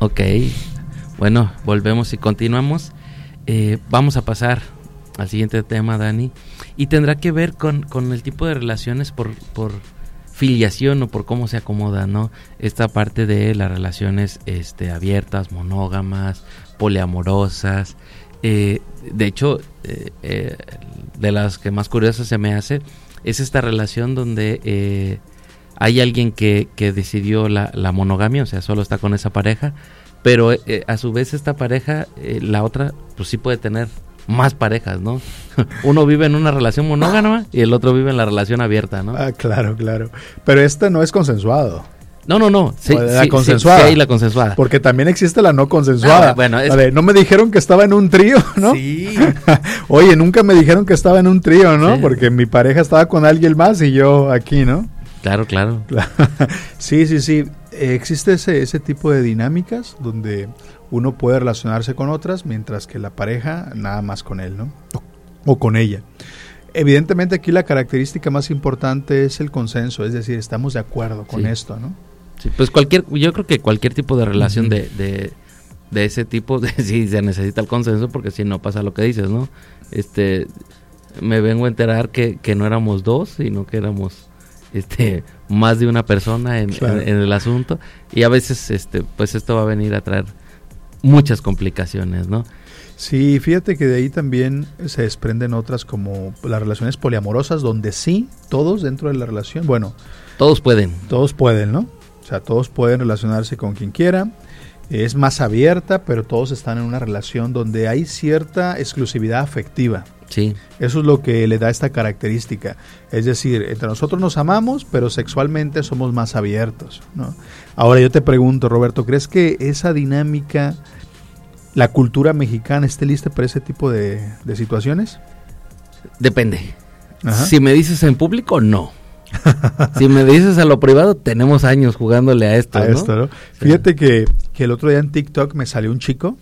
Ok, bueno, volvemos y continuamos. Vamos a pasar al siguiente tema, Dani, y tendrá que ver con el tipo de relaciones por filiación o por cómo se acomoda, ¿no? Esta parte de las relaciones abiertas, monógamas, poliamorosas. De hecho, de las que más curiosas se me hace es esta relación donde hay alguien que decidió la monogamia, o sea, solo está con esa pareja, pero a su vez esta pareja, la otra, pues sí puede tener más parejas, ¿no? Uno vive en una relación monógama y el otro vive en la relación abierta, ¿no? Ah, claro. Pero no es consensuado. No. Sí, la consensuada. Sí, hay la consensuada. Porque también existe la no consensuada. Bueno, no me dijeron que estaba en un trío, ¿no? Sí. Oye, nunca me dijeron que estaba en un trío, ¿no? Sí. Porque mi pareja estaba con alguien más y yo aquí, ¿no? Claro. Sí. Existe ese tipo de dinámicas donde uno puede relacionarse con otras, mientras que la pareja nada más con él, ¿no? O con ella. Evidentemente aquí la característica más importante es el consenso, es decir, estamos de acuerdo con esto, ¿no? Sí, pues yo creo que cualquier tipo de relación de ese tipo, sí se necesita el consenso, porque si no pasa lo que dices, ¿no? Me vengo a enterar que no éramos dos, sino que éramos más de una persona en el asunto, y a veces pues esto va a venir a traer muchas complicaciones, ¿no? Sí, fíjate que de ahí también se desprenden otras como las relaciones poliamorosas, donde sí, todos dentro de la relación, bueno, todos pueden, ¿no? O sea, todos pueden relacionarse con quien quiera. Es más abierta, pero todos están en una relación donde hay cierta exclusividad afectiva. Sí. Eso es lo que le da esta característica. Es decir, entre nosotros nos amamos, pero sexualmente somos más abiertos, ¿no? Ahora yo te pregunto, Roberto, ¿crees que esa dinámica, la cultura mexicana esté lista para ese tipo de situaciones? Depende. Ajá. Si me dices en público, no. Si me dices a lo privado, tenemos años jugándole a esto, ¿no? ¿no? Sí. Fíjate que el otro día en TikTok me salió un chico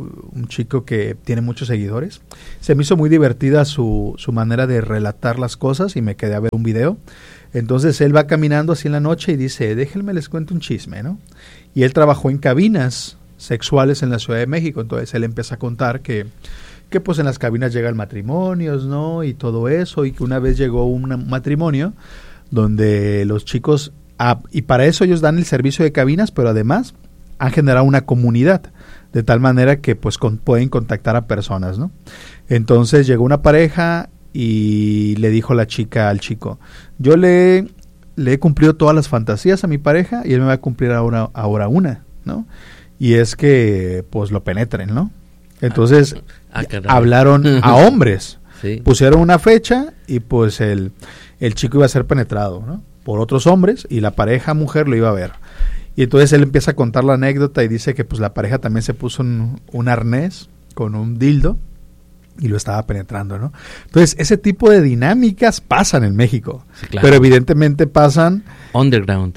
que tiene muchos seguidores. Se me hizo muy divertida su manera de relatar las cosas y me quedé a ver un video. Entonces él va caminando así en la noche y dice, déjenme les cuento un chisme, ¿no? Y él trabajó en cabinas sexuales en la Ciudad de México. Entonces él empieza a contar que pues en las cabinas llegan matrimonios, ¿no? Y todo eso, y que una vez llegó un matrimonio donde los chicos, y para eso ellos dan el servicio de cabinas, pero además han generado una comunidad, de tal manera que pues pueden contactar a personas, ¿no? Entonces llegó una pareja y le dijo la chica al chico, yo le he cumplido todas las fantasías a mi pareja y él me va a cumplir ahora una, ¿no? Y es que pues lo penetren, ¿no? Entonces hablaron a hombres, sí. Pusieron una fecha y pues el chico iba a ser penetrado, ¿no? Por otros hombres, y la pareja mujer lo iba a ver. Y entonces él empieza a contar la anécdota y dice que pues la pareja también se puso un arnés con un dildo y lo estaba penetrando, ¿no? Entonces ese tipo de dinámicas pasan en México, sí, claro. Pero evidentemente pasan underground,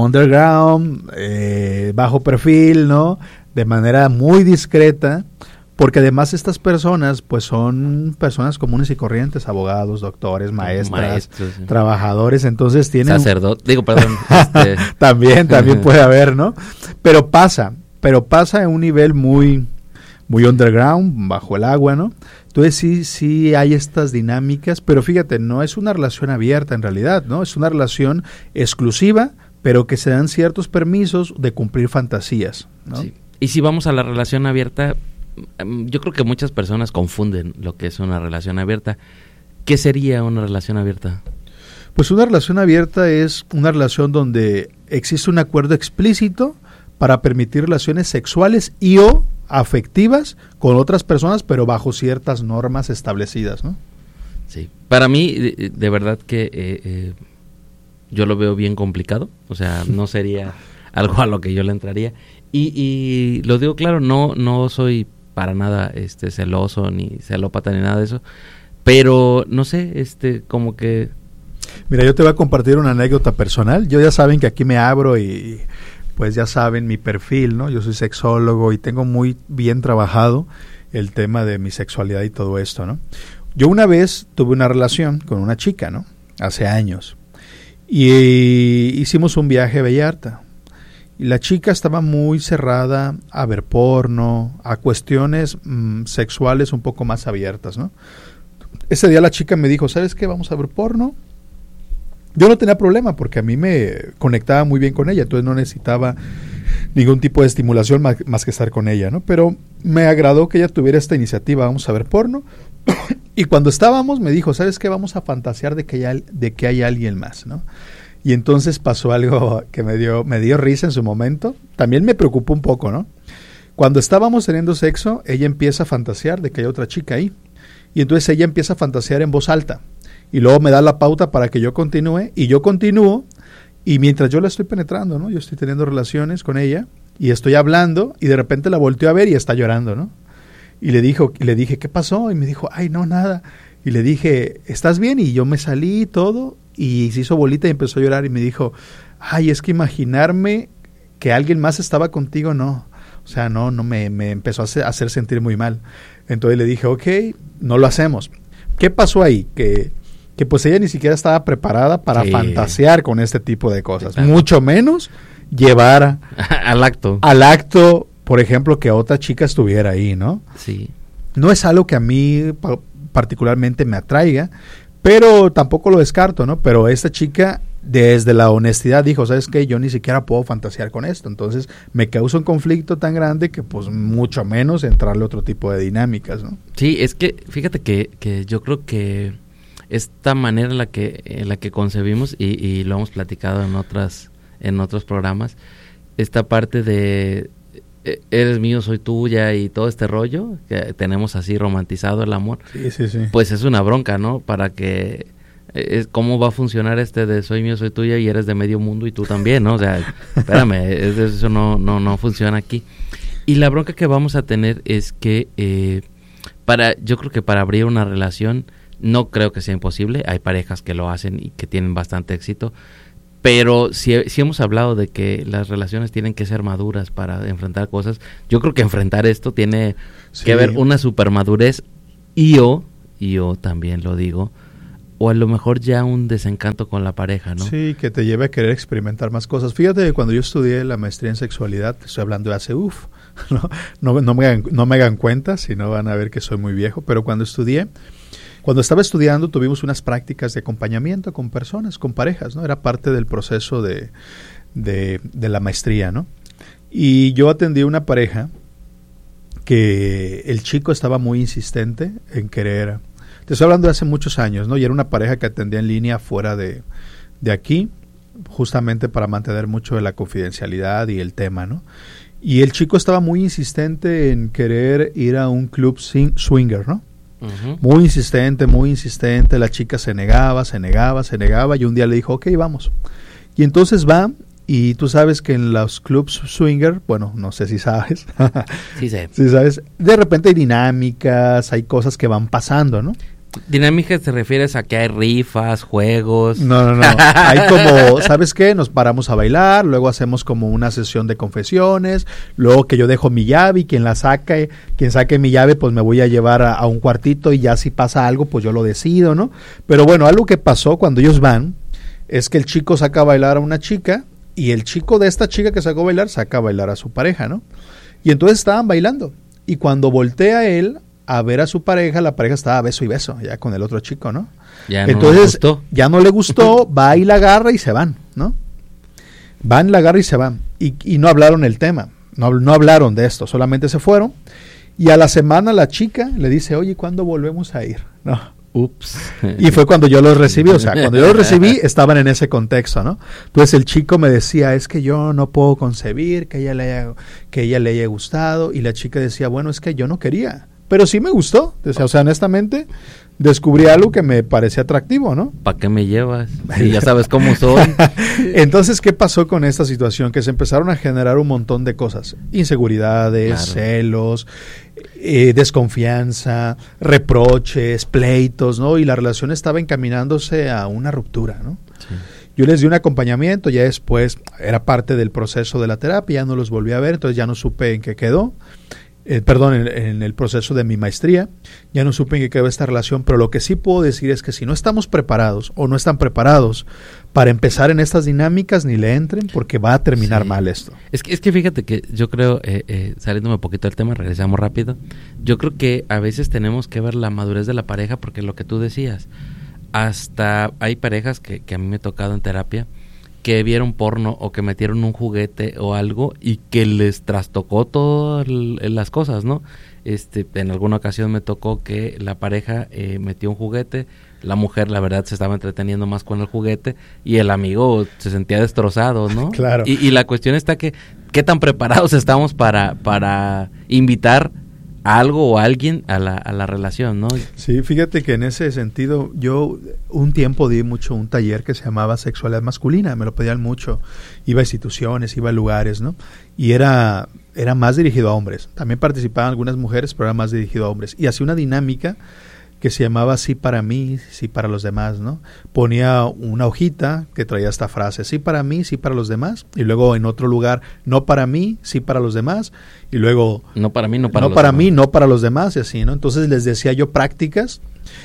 bajo perfil, ¿no? De manera muy discreta, porque además estas personas pues son personas comunes y corrientes, abogados, doctores, maestros, sí. Trabajadores, entonces tienen también puede haber, ¿no? Pero pasa en un nivel muy underground, bajo el agua, ¿no? Entonces sí hay estas dinámicas, pero fíjate, no es una relación abierta en realidad, ¿no? Es una relación exclusiva, pero que se dan ciertos permisos de cumplir fantasías, ¿no? Sí. Y si vamos a la relación abierta, yo creo que muchas personas confunden lo que es una relación abierta. ¿Qué sería una relación abierta? Pues una relación abierta es una relación donde existe un acuerdo explícito para permitir relaciones sexuales y o afectivas con otras personas, pero bajo ciertas normas establecidas, ¿no? Sí, para mí, de verdad que yo lo veo bien complicado, o sea, no sería algo a lo que yo le entraría. Y lo digo claro, no soy para nada celoso ni celópata ni nada de eso, pero no sé, como que... Mira, yo te voy a compartir una anécdota personal. Yo ya saben que aquí me abro y pues ya saben mi perfil, ¿no? Yo soy sexólogo y tengo muy bien trabajado el tema de mi sexualidad y todo esto, ¿no? Yo una vez tuve una relación con una chica, ¿no? Hace años. Y hicimos un viaje a Vallarta. Y la chica estaba muy cerrada a ver porno, a cuestiones sexuales un poco más abiertas, ¿no? Ese día la chica me dijo, ¿sabes qué? Vamos a ver porno. Yo no tenía problema porque a mí me conectaba muy bien con ella, entonces no necesitaba ningún tipo de estimulación más que estar con ella, ¿no? Pero me agradó que ella tuviera esta iniciativa, vamos a ver porno. Y cuando estábamos me dijo, ¿sabes qué? Vamos a fantasear de que hay alguien más, ¿no? Y entonces pasó algo que me dio risa en su momento. También me preocupó un poco, ¿no? Cuando estábamos teniendo sexo, ella empieza a fantasear de que hay otra chica ahí. Y entonces ella empieza a fantasear en voz alta. Y luego me da la pauta para que yo continúe. Y yo continúo. Y mientras yo la estoy penetrando, ¿no? Yo estoy teniendo relaciones con ella. Y estoy hablando. Y de repente la volteo a ver y está llorando, ¿no? Y le dije, ¿qué pasó? Y me dijo, ay, no, nada. Y le dije, ¿estás bien? Y yo me salí y todo. Y se hizo bolita y empezó a llorar. Y me dijo, ay, es que imaginarme que alguien más estaba contigo, no. O sea, no me empezó a hacer sentir muy mal. Entonces le dije, ok, no lo hacemos. ¿Qué pasó ahí? Que pues ella ni siquiera estaba preparada para fantasear con este tipo de cosas. Claro. Mucho menos llevar al acto, por ejemplo, que otra chica estuviera ahí, ¿no? Sí. No es algo que a mí particularmente me atraiga, pero tampoco lo descarto, ¿no? Pero esta chica, desde la honestidad, dijo, ¿sabes qué? Yo ni siquiera puedo fantasear con esto. Entonces, me causa un conflicto tan grande que, pues, mucho menos entrarle otro tipo de dinámicas, ¿no? Sí, es que, fíjate que yo creo que esta manera en la que concebimos, y lo hemos platicado en otros programas, esta parte de eres mío, soy tuya y todo este rollo que tenemos así romantizado el amor, sí. Pues es una bronca, ¿no? Para que ¿cómo va a funcionar de soy mío, soy tuya y eres de medio mundo y tú también, ¿no? O sea, espérame, eso no funciona aquí. Y la bronca que vamos a tener es que yo creo que para abrir una relación no creo que sea imposible. Hay parejas que lo hacen y que tienen bastante éxito. Pero si hemos hablado de que las relaciones tienen que ser maduras para enfrentar cosas, yo creo que enfrentar esto tiene que haber una supermadurez y yo también lo digo, o a lo mejor ya un desencanto con la pareja, ¿no? Sí, que te lleve a querer experimentar más cosas. Fíjate que cuando yo estudié la maestría en sexualidad, estoy hablando de hace, no me hagan cuenta, si no van a ver que soy muy viejo, pero cuando estaba estudiando tuvimos unas prácticas de acompañamiento con personas, con parejas, ¿no? Era parte del proceso de la maestría, ¿no? Y yo atendí a una pareja que el chico estaba muy insistente en querer. Te estoy hablando de hace muchos años, ¿no? Y era una pareja que atendía en línea fuera de aquí, justamente para mantener mucho de la confidencialidad y el tema, ¿no? Y el chico estaba muy insistente en querer ir a un club swinger, ¿no? Uh-huh. Muy insistente, la chica se negaba, y un día le dijo, ok, vamos. Y entonces va, y tú sabes que en los clubs swinger, bueno, no sé si sabes. Sí sé. Sí sabes, de repente hay dinámicas, hay cosas que van pasando, ¿no? ¿Dinámicas te refieres a que hay rifas, juegos? No. Hay como, ¿sabes qué? Nos paramos a bailar, luego hacemos como una sesión de confesiones, luego que yo dejo mi llave y quien saque mi llave, pues me voy a llevar a un cuartito y ya si pasa algo, pues yo lo decido, ¿no? Pero bueno, algo que pasó cuando ellos van es que el chico saca a bailar a una chica y el chico de esta chica que sacó a bailar saca a bailar a su pareja, ¿no? Y entonces estaban bailando y cuando voltea él a ver a su pareja, la pareja estaba beso y beso ya con el otro chico, ¿no? Entonces, ya no le gustó, va y la agarra y se van, ¿no? Van, la agarra y se van. Y no hablaron el tema, no hablaron de esto, solamente se fueron. Y a la semana la chica le dice, oye, ¿cuándo volvemos a ir? No. Ups. Y fue cuando yo los recibí, o sea, cuando yo los recibí estaban en ese contexto, ¿no? Entonces el chico me decía, es que yo no puedo concebir que ella le haya gustado. Y la chica decía, bueno, es que yo no quería. Pero sí me gustó, o sea, honestamente, descubrí algo que me parecía atractivo, ¿no? ¿Para qué me llevas? Sí, ya sabes cómo soy. Entonces, ¿qué pasó con esta situación? Que se empezaron a generar un montón de cosas. Inseguridades, claro, celos, desconfianza, reproches, pleitos, ¿no? Y la relación estaba encaminándose a una ruptura, ¿no? Sí. Yo les di un acompañamiento, ya después era parte del proceso de la terapia, ya no los volví a ver, entonces ya no supe en qué quedó. en el proceso de mi maestría, ya no supe en qué quedó esta relación, pero lo que sí puedo decir es que si no estamos preparados o no están preparados para empezar en estas dinámicas, ni le entren, porque va a terminar mal esto. Es que fíjate que yo creo, saliéndome un poquito del tema, regresamos rápido, yo creo que a veces tenemos que ver la madurez de la pareja, porque lo que tú decías, hasta hay parejas que a mí me ha tocado en terapia, que vieron porno o que metieron un juguete o algo y que les trastocó todas las cosas, ¿no? En alguna ocasión me tocó que la pareja metió un juguete, la mujer la verdad se estaba entreteniendo más con el juguete y el amigo se sentía destrozado, ¿no? Claro. Y la cuestión está que qué tan preparados estamos para invitar a algo o a alguien a la relación, ¿no? Sí, fíjate que en ese sentido yo un tiempo di mucho un taller que se llamaba sexualidad masculina, me lo pedían mucho, iba a instituciones, iba a lugares, ¿no? Y era más dirigido a hombres, también participaban algunas mujeres, pero era más dirigido a hombres, y hacía una dinámica que se llamaba sí para mí, sí para los demás, ¿no? Ponía una hojita que traía esta frase, sí para mí, sí para los demás, y luego en otro lugar, no para mí, sí para los demás, y luego no para mí, no para no para mí, no para los demás, y así, ¿no? Entonces les decía yo prácticas,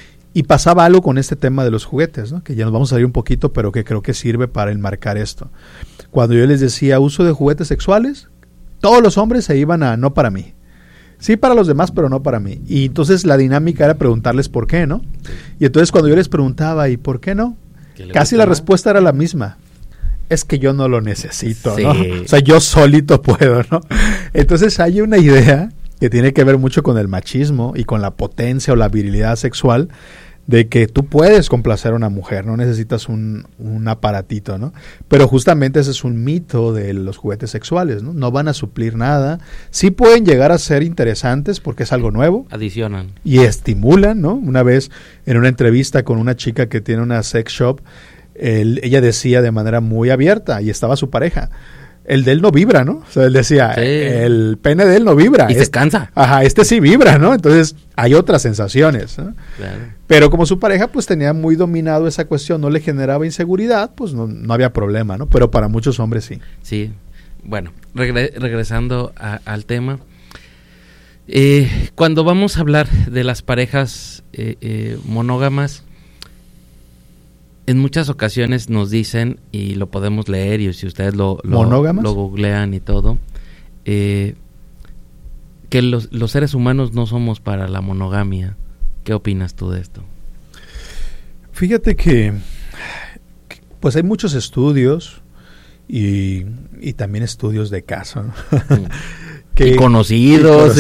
y pasaba algo con este tema de los juguetes, ¿no? Que ya nos vamos a salir un poquito, pero que creo que sirve para enmarcar esto. Cuando yo les decía uso de juguetes sexuales, todos los hombres se iban a no para mí. Sí para los demás, pero no para mí. Y entonces la dinámica era preguntarles por qué, ¿no? Y entonces cuando yo les preguntaba, ¿y por qué no? Casi la respuesta era la misma. Es que yo no lo necesito, ¿no? O sea, yo solito puedo, ¿no? Entonces hay una idea que tiene que ver mucho con el machismo y con la potencia o la virilidad sexual, de que tú puedes complacer a una mujer, no necesitas un aparatito, ¿no? Pero justamente ese es un mito de los juguetes sexuales, ¿no? No van a suplir nada, sí pueden llegar a ser interesantes porque es algo nuevo. Adicionan. Y estimulan, ¿no? Una vez en una entrevista con una chica que tiene una sex shop, ella decía de manera muy abierta, y estaba su pareja, el de él no vibra, ¿no? O sea, él decía, sí, el pene de él no vibra. Y se cansa. Ajá, sí vibra, ¿no? Entonces, hay otras sensaciones, ¿no? Claro. Pero como su pareja, pues, tenía muy dominado esa cuestión, no le generaba inseguridad, pues, no había problema, ¿no? Pero para muchos hombres sí. Sí. Bueno, regresando al tema, cuando vamos a hablar de las parejas monógamas, en muchas ocasiones nos dicen, y lo podemos leer, y si ustedes lo googlean y todo, que los seres humanos no somos para la monogamia. ¿Qué opinas tú de esto? Fíjate que pues hay muchos estudios y también estudios de caso, ¿no? Y conocidos.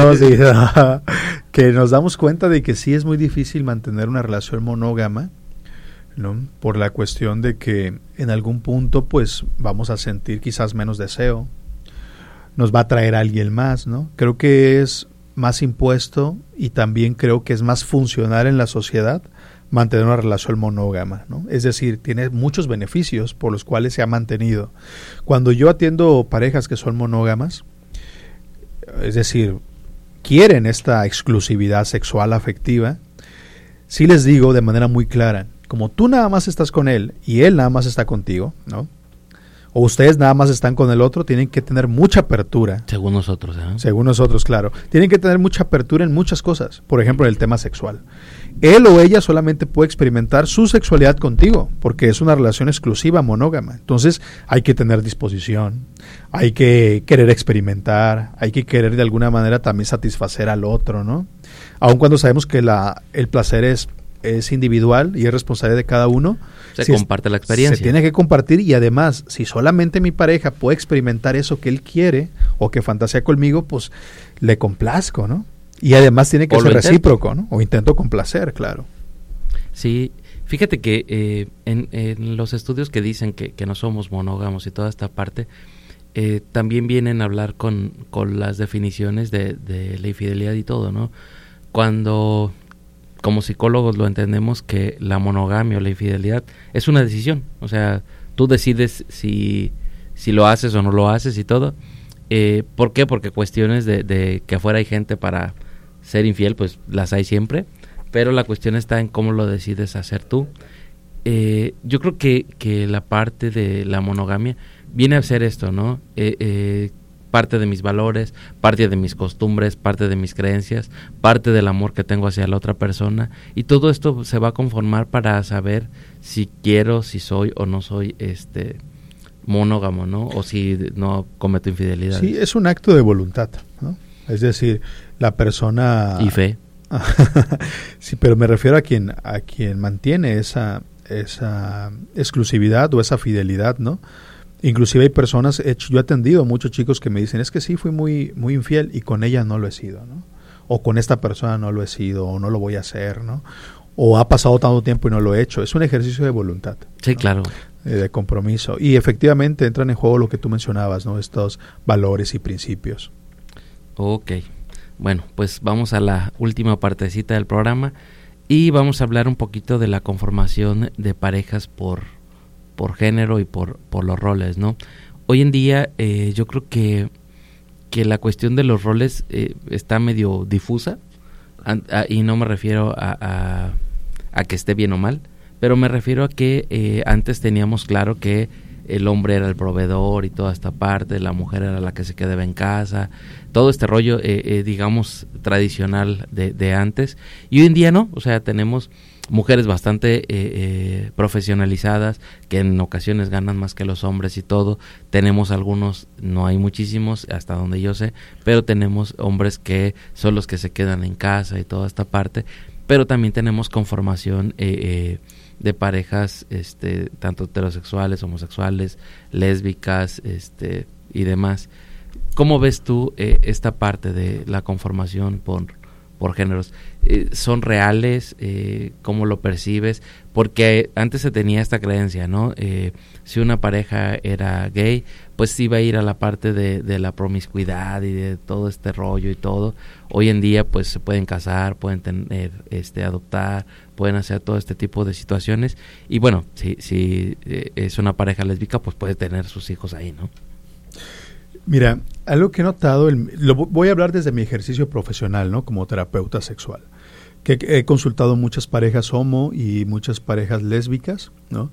Que nos damos cuenta de que sí es muy difícil mantener una relación monógama, ¿no? Por la cuestión de que en algún punto pues vamos a sentir quizás menos deseo, nos va a traer a alguien más, ¿no? Creo que es más impuesto y también creo que es más funcional en la sociedad mantener una relación monógama, ¿no? Es decir, tiene muchos beneficios por los cuales se ha mantenido. Cuando yo atiendo parejas que son monógamas, es decir, quieren esta exclusividad sexual afectiva, sí les digo de manera muy clara, como tú nada más estás con él y él nada más está contigo, ¿no? O ustedes nada más están con el otro, tienen que tener mucha apertura. Según nosotros, ¿eh? Según nosotros, claro. Tienen que tener mucha apertura en muchas cosas. Por ejemplo, en el tema sexual. Él o ella solamente puede experimentar su sexualidad contigo, porque es una relación exclusiva, monógama. Entonces, hay que tener disposición, hay que querer experimentar, hay que querer de alguna manera también satisfacer al otro, ¿no? Aun cuando sabemos que el placer es individual y es responsabilidad de cada uno. Se comparte la experiencia. Se tiene que compartir, y además, si solamente mi pareja puede experimentar eso que él quiere o que fantasea conmigo, pues le complazco, ¿no? Y además tiene que ser recíproco, ¿no? O intento complacer, claro. Sí, fíjate que en los estudios que dicen que no somos monógamos y toda esta parte, también vienen a hablar con las definiciones de la infidelidad y todo, ¿no? Cuando como psicólogos lo entendemos que la monogamia o la infidelidad es una decisión, o sea, tú decides si lo haces o no lo haces y todo. ¿Por qué? Porque cuestiones de que afuera hay gente para ser infiel, pues las hay siempre, pero la cuestión está en cómo lo decides hacer tú. Yo creo que la parte de la monogamia viene a ser esto, ¿no? parte de mis valores, parte de mis costumbres, parte de mis creencias, parte del amor que tengo hacia la otra persona, y todo esto se va a conformar para saber si quiero, si soy o no soy monógamo, ¿no? O si no cometo infidelidad. Sí, es un acto de voluntad, ¿no? Es decir, la persona... Y fe. Sí, pero me refiero a quien mantiene esa exclusividad o esa fidelidad, ¿no? Inclusive hay personas, yo he atendido a muchos chicos que me dicen, es que sí, fui muy, muy infiel y con ella no lo he sido, ¿no? O con esta persona no lo he sido, o no lo voy a hacer, ¿no? O ha pasado tanto tiempo y no lo he hecho. Es un ejercicio de voluntad. Sí, ¿no? claro. De compromiso. Y efectivamente entran en juego lo que tú mencionabas, ¿no? Estos valores y principios. Ok. Bueno, pues vamos a la última partecita del programa y vamos a hablar un poquito de la conformación de parejas por género y por los roles, ¿no? Hoy en día yo creo que la cuestión de los roles está medio difusa, y no me refiero a que esté bien o mal, pero me refiero a que antes teníamos claro que el hombre era el proveedor y toda esta parte, la mujer era la que se quedaba en casa, todo este rollo, digamos, tradicional de antes, y hoy en día no, o sea, tenemos mujeres bastante profesionalizadas que en ocasiones ganan más que los hombres y todo. Tenemos algunos, no hay muchísimos hasta donde yo sé, pero tenemos hombres que son los que se quedan en casa y toda esta parte, pero también tenemos conformación de parejas tanto heterosexuales, homosexuales, lésbicas y demás. ¿Cómo ves tú esta parte de la conformación por géneros? ¿Son reales? ¿Cómo lo percibes? Porque antes se tenía esta creencia, ¿no? Si una pareja era gay, pues iba a ir a la parte de la promiscuidad y de todo este rollo y todo. Hoy en día pues se pueden casar, pueden tener, adoptar, pueden hacer todo este tipo de situaciones. Y bueno, si es una pareja lésbica, pues puede tener sus hijos ahí, ¿no? Mira, algo que he notado, voy a hablar desde mi ejercicio profesional, ¿no? Como terapeuta sexual, que he consultado muchas parejas homo y muchas parejas lésbicas, ¿no?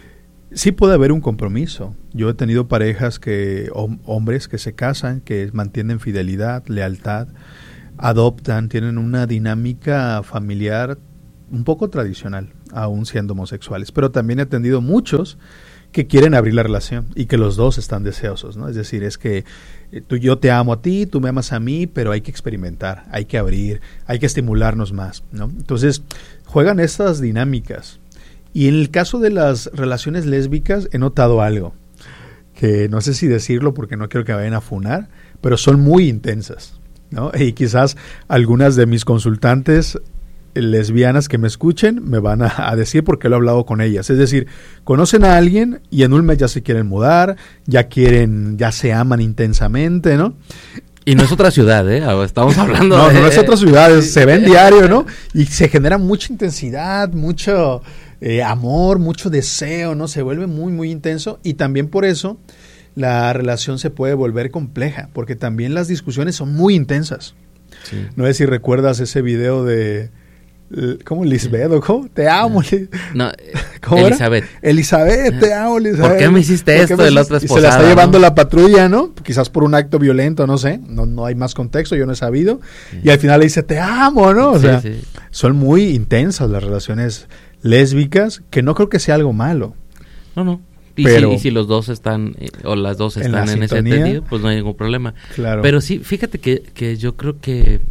Sí puede haber un compromiso. Yo he tenido parejas hombres que se casan, que mantienen fidelidad, lealtad, adoptan, tienen una dinámica familiar un poco tradicional, aún siendo homosexuales. Pero también he atendido muchos que quieren abrir la relación y que los dos están deseosos, ¿no? Es decir, es que yo te amo a ti, tú me amas a mí, pero hay que experimentar, hay que abrir, hay que estimularnos más, ¿no? Entonces, juegan estas dinámicas. Y en el caso de las relaciones lésbicas he notado algo, que no sé si decirlo porque no quiero que vayan a funar, pero son muy intensas, ¿no? Y quizás algunas de mis consultantes lesbianas que me escuchen me van a decir porque lo he hablado con ellas. Es decir, conocen a alguien y en un mes ya se quieren mudar, ya se aman intensamente, ¿no? Y no es otra ciudad, estamos hablando no es otra ciudad, se ven diario, ¿no? Y se genera mucha intensidad, mucho amor, mucho deseo, ¿no? Se vuelve muy, muy intenso y también por eso la relación se puede volver compleja, porque también las discusiones son muy intensas. Sí. No sé si recuerdas ese video de ¿cómo? Lisbeth, ¿o cómo? Te amo. No, ¿cómo Elizabeth. Elizabeth, te amo, Elizabeth. ¿Por qué me hiciste esto del otro esposada? Y se la está llevando la patrulla, ¿no? Quizás por un acto violento, no sé. No hay más contexto, yo no he sabido. Sí. Y al final le dice, te amo, ¿no? O sea, son muy intensas las relaciones lésbicas, que no creo que sea algo malo. No. Y si los dos están, o las dos están en ese entendido, pues no hay ningún problema. Claro. Pero sí, fíjate que yo creo que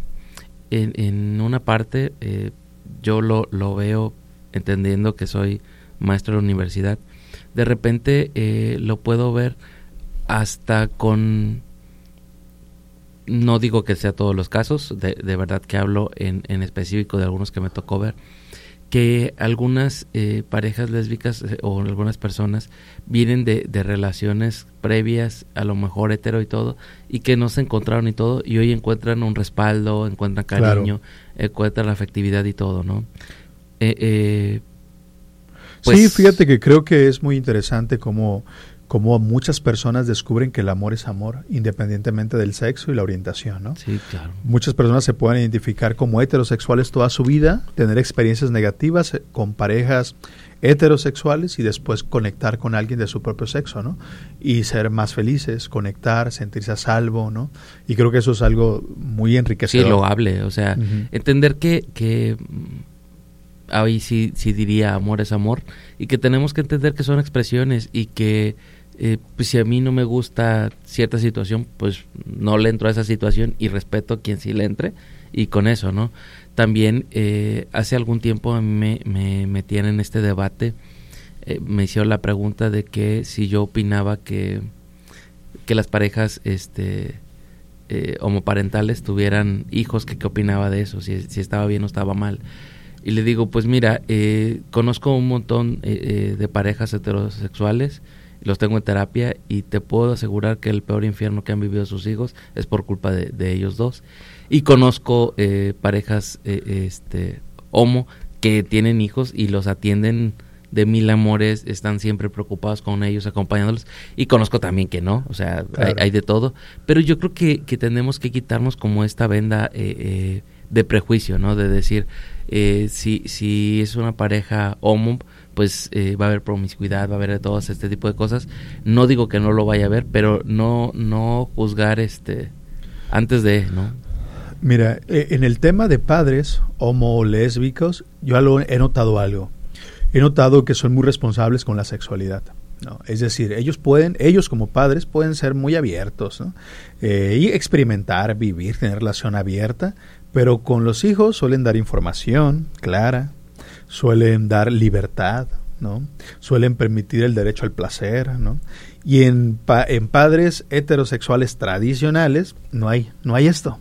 en una parte yo lo veo entendiendo que soy maestro de la universidad. De repente lo puedo ver hasta con... No digo que sea todos los casos, de verdad que hablo en específico de algunos que me tocó ver, que algunas parejas lésbicas o algunas personas vienen de relaciones previas, a lo mejor hetero y todo, y que no se encontraron y todo, y hoy encuentran un respaldo, encuentran cariño, encuentran la afectividad y todo, ¿no? Pues, sí, fíjate que creo que es muy interesante cómo cómo muchas personas descubren que el amor es amor, independientemente del sexo y la orientación, ¿no? Sí, claro. Muchas personas se pueden identificar como heterosexuales toda su vida, tener experiencias negativas con parejas heterosexuales y después conectar con alguien de su propio sexo, ¿no? Y ser más felices, conectar, sentirse a salvo, ¿no? Y creo que eso es algo muy enriquecedor. Sí, loable, o sea, entender que ahí sí diría amor es amor, y que tenemos que entender que son expresiones y que pues si a mí no me gusta cierta situación, pues no le entro a esa situación y respeto a quien sí le entre, y con eso, ¿no? También hace algún tiempo me metían en este debate, me hicieron la pregunta de que si yo opinaba que las parejas homoparentales tuvieran hijos, que qué opinaba de eso, si estaba bien o estaba mal. Y le digo, pues mira, conozco un montón de parejas heterosexuales, los tengo en terapia y te puedo asegurar que el peor infierno que han vivido sus hijos es por culpa de ellos dos. Y conozco parejas homo que tienen hijos y los atienden de mil amores, están siempre preocupados con ellos, acompañándolos, y conozco también que no, o sea, claro, hay de todo, pero yo creo que tenemos que quitarnos como esta venda de prejuicio, ¿no? De decir, si es una pareja homo, pues va a haber promiscuidad, va a haber de todo este tipo de cosas. No digo que no lo vaya a haber, pero no juzgar antes de, ¿no? Mira, en el tema de padres homo o lésbicos, yo he notado algo. He notado que son muy responsables con la sexualidad, ¿no? Es decir, ellos como padres pueden ser muy abiertos, ¿no? Y experimentar, vivir, tener relación abierta, pero con los hijos suelen dar información clara, suelen dar libertad, ¿no? Suelen permitir el derecho al placer, ¿no? Y en padres heterosexuales tradicionales no hay esto.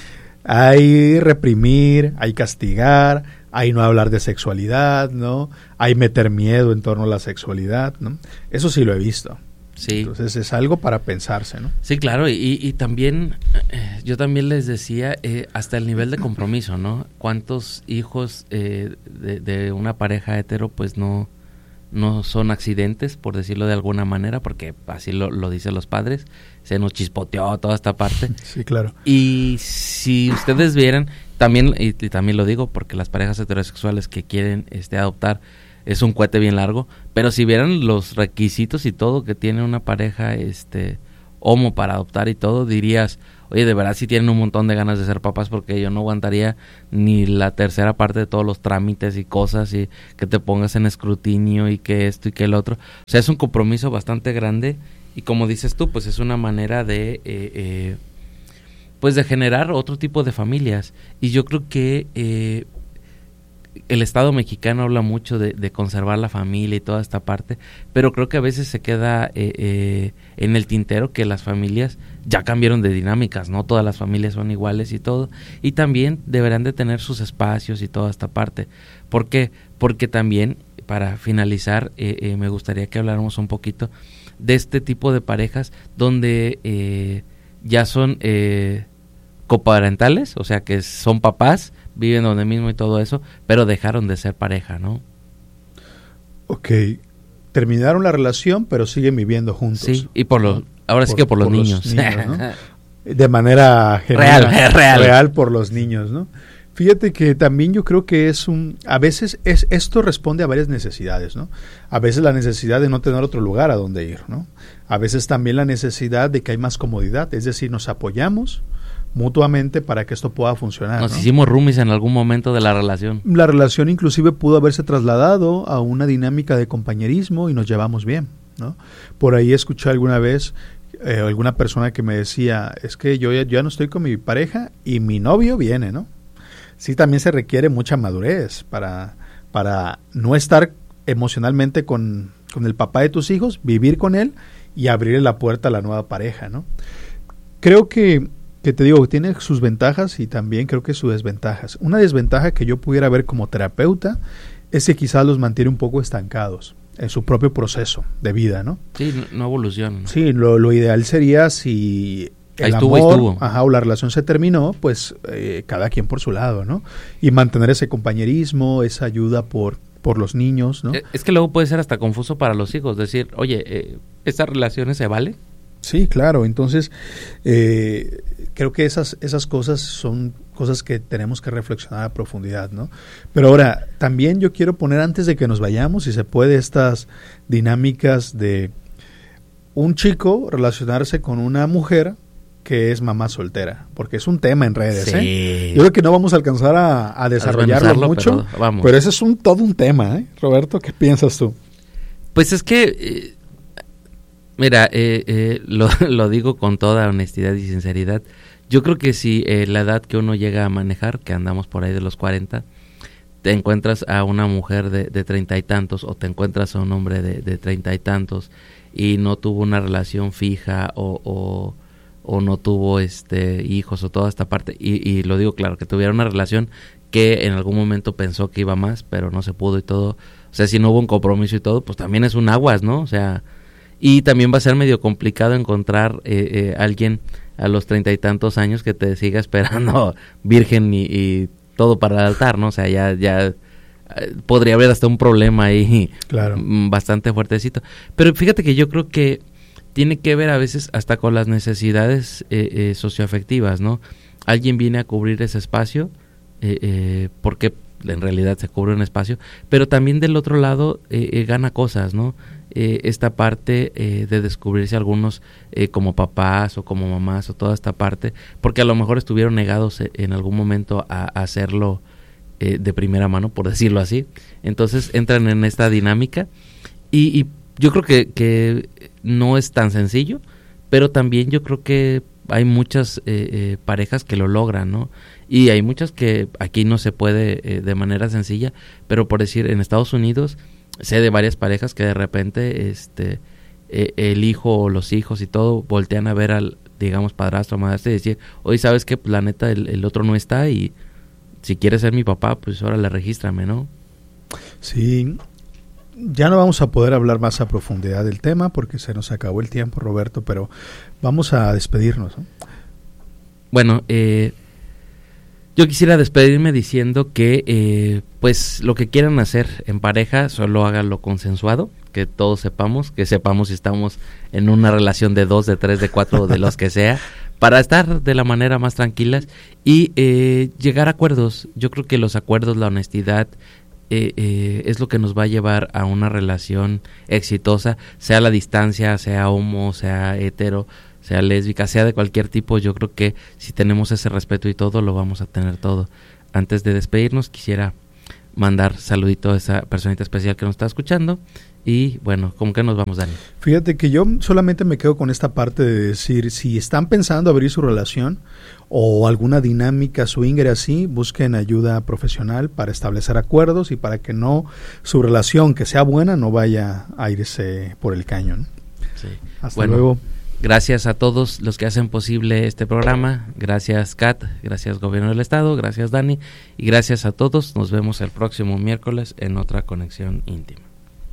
Hay reprimir, hay castigar, hay no hablar de sexualidad, ¿no? Hay meter miedo en torno a la sexualidad, ¿no? Eso sí lo he visto. Sí. Entonces es algo para pensarse, ¿no? Sí, claro, y también yo también les decía hasta el nivel de compromiso, ¿no? ¿Cuántos hijos de una pareja hetero pues no son accidentes, por decirlo de alguna manera, porque así lo dicen los padres, se nos chispoteó toda esta parte? Sí, claro. Y si ustedes vieran, también, y también lo digo porque las parejas heterosexuales que quieren adoptar, es un cohete bien largo, pero si vieran los requisitos y todo que tiene una pareja homo para adoptar y todo, dirías, oye, de verdad sí tienen un montón de ganas de ser papás, porque yo no aguantaría ni la tercera parte de todos los trámites y cosas, y que te pongas en escrutinio y que esto y que el otro. O sea, es un compromiso bastante grande, y como dices tú, pues es una manera de pues de generar otro tipo de familias. Y yo creo que el Estado mexicano habla mucho de conservar la familia y toda esta parte, pero creo que a veces se queda en el tintero que las familias ya cambiaron de dinámicas, no todas las familias son iguales y todo, y también deberán de tener sus espacios y toda esta parte. ¿Por qué? Porque también, para finalizar, me gustaría que habláramos un poquito de este tipo de parejas donde ya son coparentales, o sea que son papás, viven donde mismo y todo eso, pero dejaron de ser pareja, ¿no? Ok, terminaron la relación, pero siguen viviendo juntos. Sí, y por los niños. ¿No? De manera general, real por los niños, ¿no? Fíjate que también yo creo que a veces esto responde a varias necesidades, ¿no? A veces la necesidad de no tener otro lugar a donde ir, ¿no? A veces también la necesidad de que hay más comodidad, es decir, nos apoyamos mutuamente para que esto pueda funcionar. Nos hicimos roomies en algún momento de la relación. La relación inclusive pudo haberse trasladado a una dinámica de compañerismo y nos llevamos bien, ¿no? Por ahí escuché alguna vez alguna persona que me decía, es que yo ya no estoy con mi pareja y mi novio viene, ¿no? Sí, también se requiere mucha madurez para no estar emocionalmente con el papá de tus hijos, vivir con él y abrirle la puerta a la nueva pareja, ¿no? Creo que te digo, tiene sus ventajas y también creo que sus desventajas. Una desventaja que yo pudiera ver como terapeuta es que quizás los mantiene un poco estancados en su propio proceso de vida, ¿no? Sí, no evolucionan. Sí, lo ideal sería si el amor o la relación se terminó, pues cada quien por su lado, ¿no? Y mantener ese compañerismo, esa ayuda por por los niños, ¿no? Es que luego puede ser hasta confuso para los hijos, decir, oye, ¿estas relaciones se valen? Sí, claro. Entonces, creo que esas cosas son cosas que tenemos que reflexionar a profundidad, ¿no? Pero ahora, también yo quiero poner, antes de que nos vayamos, si se puede, estas dinámicas de un chico relacionarse con una mujer que es mamá soltera, porque es un tema en redes, Sí. ¿eh? Yo creo que no vamos a alcanzar a desarrollarlo mucho, pero ese es todo un tema, ¿eh? Roberto, ¿qué piensas tú? Pues es que, mira, lo digo con toda honestidad y sinceridad. Yo creo que si la edad que uno llega a manejar, que andamos por ahí de los 40, te encuentras a una mujer de 30 y tantos, o te encuentras a un hombre de 30 y tantos, y no tuvo una relación fija, o no tuvo hijos, o toda esta parte, y lo digo claro, que tuviera una relación que en algún momento pensó que iba más, pero no se pudo y todo. O sea, si no hubo un compromiso y todo, pues también es un aguas, ¿no? O sea, y también va a ser medio complicado encontrar alguien a los 30 y tantos años que te siga esperando virgen y todo para el altar, ¿no? O sea, ya podría haber hasta un problema ahí, claro, bastante fuertecito. Pero fíjate que yo creo que tiene que ver a veces hasta con las necesidades socioafectivas, ¿no? Alguien viene a cubrir ese espacio, porque en realidad se cubre un espacio, pero también del otro lado gana cosas, ¿no? Esta parte de descubrirse algunos como papás o como mamás, o toda esta parte, porque a lo mejor estuvieron negados en algún momento a hacerlo de primera mano, por decirlo así. Entonces entran en esta dinámica y yo creo que no es tan sencillo, pero también yo creo que hay muchas parejas que lo logran, ¿no? Y hay muchas que aquí no se puede de manera sencilla, pero por decir, en Estados Unidos sé de varias parejas que de repente el hijo o los hijos y todo voltean a ver al, digamos, padrastro o madrastra y decir, oye, ¿sabes qué? Pues la neta el otro no está y si quieres ser mi papá, pues ahora le regístrame, ¿no? Sí. Ya no vamos a poder hablar más a profundidad del tema porque se nos acabó el tiempo, Roberto, pero vamos a despedirnos, ¿no? Bueno, yo quisiera despedirme diciendo que pues lo que quieran hacer en pareja, solo háganlo consensuado, que todos sepamos, si estamos en una relación de 2, de 3, de 4, de los que sea, para estar de la manera más tranquilas y llegar a acuerdos. Yo creo que los acuerdos, la honestidad, es lo que nos va a llevar a una relación exitosa, sea a la distancia, sea homo, sea hetero, sea lésbica, sea de cualquier tipo. Yo creo que si tenemos ese respeto y todo, lo vamos a tener todo. Antes de despedirnos, quisiera mandar saludito a esa personita especial que nos está escuchando. Y bueno, ¿cómo que nos vamos, Dani? Fíjate que yo solamente me quedo con esta parte de decir, si están pensando abrir su relación o alguna dinámica swinger así, busquen ayuda profesional para establecer acuerdos y para que no su relación, que sea buena, no vaya a irse por el caño, ¿no? Sí. Hasta luego. Gracias a todos los que hacen posible este programa. Gracias, Kat. Gracias, Gobierno del Estado. Gracias, Dani. Y gracias a todos. Nos vemos el próximo miércoles en otra Conexión Íntima.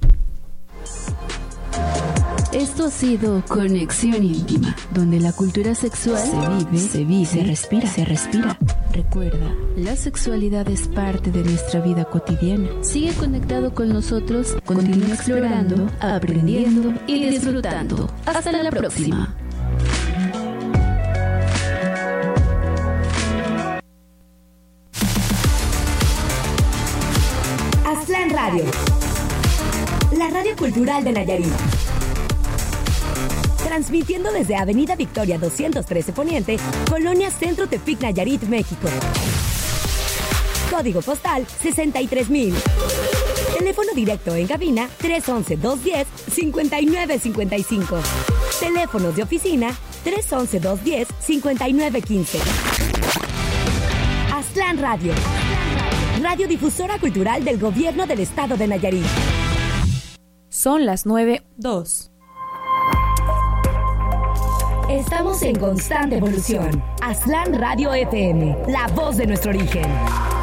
Esto ha sido Conexión Íntima, donde la cultura sexual se vive, se respira. Recuerda, la sexualidad es parte de nuestra vida cotidiana. Sigue conectado con nosotros, continúa explorando, aprendiendo y disfrutando. Hasta la próxima. Aztlán Radio, la radio cultural de Nayarit. Transmitiendo desde Avenida Victoria 213 Poniente, Colonia Centro Tepic, Nayarit, México. Código postal 63,000. Teléfono directo en cabina 311-210-5955. Teléfonos de oficina 311-210-5915. Aztlán Radio. Radiodifusora cultural del Gobierno del Estado de Nayarit. Son las 9:02. Estamos en constante evolución. Aztlán Radio FM, la voz de nuestro origen.